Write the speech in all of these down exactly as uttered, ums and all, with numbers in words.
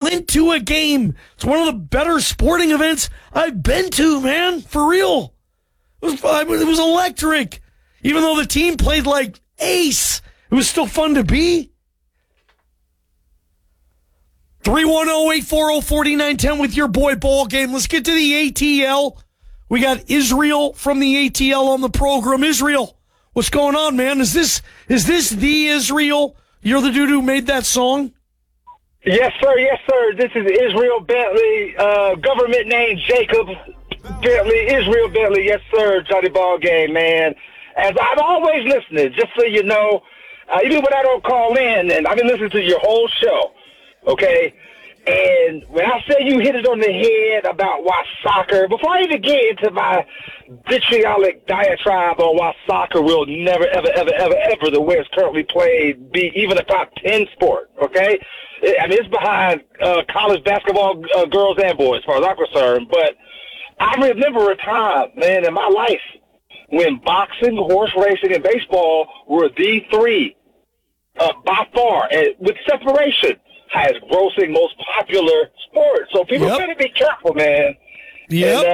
went to a game. It's one of the better sporting events I've been to, man. For real. It was, it was electric. Even though the team played like ace, it was still fun to be. three one zero, eight four zero, four nine one zero with your boy Ball Game. Let's get to the A T L. We got Israel from the A T L on the program. Israel, what's going on, man? Is this is this the Israel? You're the dude who made that song? Yes, sir. Yes, sir. This is Israel Bentley, uh, government name Jacob Bentley, Israel Bentley. Yes, sir. Johnny Ball Game, man. As I'm always listening, just so you know, uh, even when I don't call in, and I've been listening to your whole show, okay? And when I say you hit it on the head about why soccer, before I even get into my vitriolic diatribe on why soccer will never, ever, ever, ever, ever, the way it's currently played, be even a top ten sport, okay? I mean, it's behind uh, college basketball, uh, girls and boys, as far as I'm concerned. But I remember a time, man, in my life when boxing, horse racing, and baseball were the three, uh, by far, and with separation, highest grossing, most popular sports. So people yep. got to be careful, man. Yeah. And,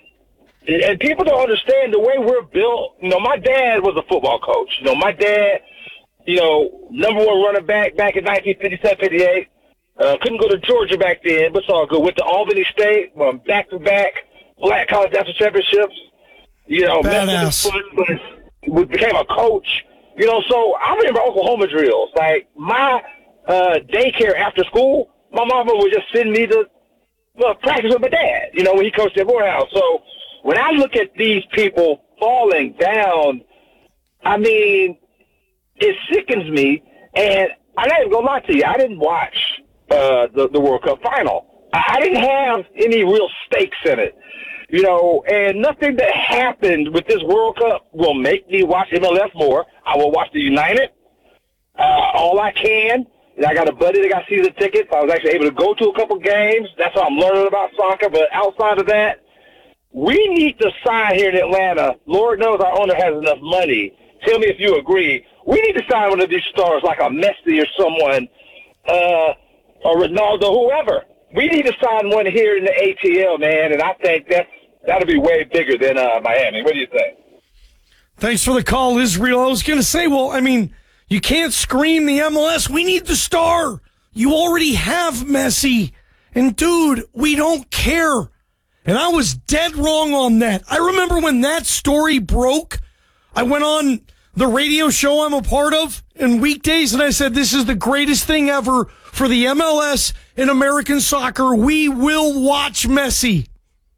uh, and people don't understand the way we're built. You know, my dad was a football coach. You know, my dad, you know, number one running back back in nineteen fifty-seven fifty-eight. Uh, couldn't go to Georgia back then, but it's all good. Went to Albany State, um, back-to-back black college national championships. You know, badass. But became a coach. You know, so I remember Oklahoma drills. Like, my uh, daycare after school, my mama would just send me to well, practice with my dad, you know, when he coached at Morehouse. So when I look at these people falling down, I mean, it sickens me. And I'm not even going to lie to you, I didn't watch uh, the, the World Cup final. I, I didn't have any real stakes in it. You know, and nothing that happened with this World Cup will make me watch M L S more. I will watch the United uh, all I can. And I got a buddy that got season tickets. I was actually able to go to a couple games. That's how I'm learning about soccer. But outside of that, we need to sign here in Atlanta. Lord knows our owner has enough money. Tell me if you agree. We need to sign one of these stars like a Messi or someone, uh, or Ronaldo, whoever. We need to sign one here in the A T L, man, and I think that's that'll be way bigger than uh, Miami. What do you think? Thanks for the call, Israel. I was going to say, well, I mean, you can't scream the M L S. We need the star. You already have Messi. And, dude, we don't care. And I was dead wrong on that. I remember when that story broke, I went on the radio show I'm a part of in weekdays, and I said, this is the greatest thing ever for the M L S in American soccer. We will watch Messi.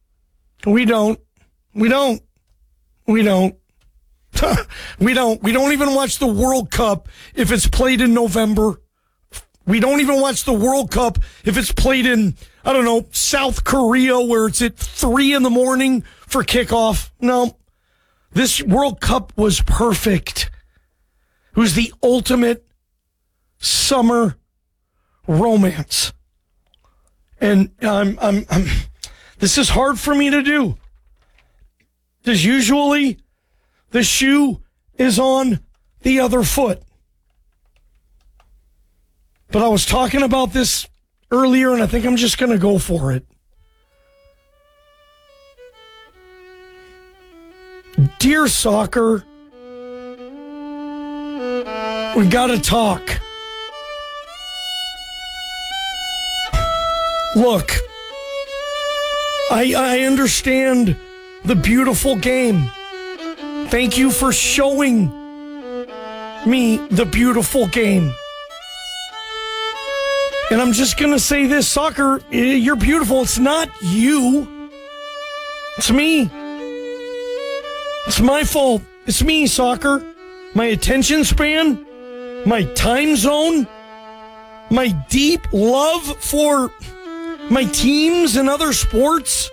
We don't. We don't. We don't. we don't. We don't even watch the World Cup if it's played in November. We don't even watch the World Cup if it's played in, I don't know, South Korea where it's at three in the morning for kickoff. No. This World Cup was perfect. It was the ultimate summer romance. And I'm, I'm, I'm, this is hard for me to do. Because usually the shoe is on the other foot. But I was talking about this earlier, and I think I'm just going to go for it. Dear soccer, we got to talk. Look, I, I understand the beautiful game. Thank you for showing me the beautiful game. And I'm just going to say this, soccer, you're beautiful. It's not you. It's me. It's my fault. It's me, soccer. My attention span, my time zone, my deep love for my teams and other sports.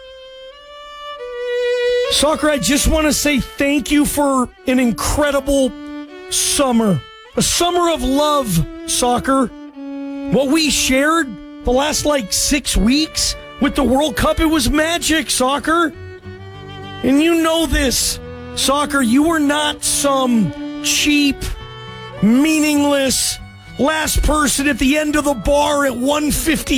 Soccer, I just want to say thank you for an incredible summer. A summer of love, soccer. What we shared the last, like, six weeks with the World Cup, it was magic, soccer. And you know this, soccer, you were not some cheap, meaningless last person at the end of the bar at one fifty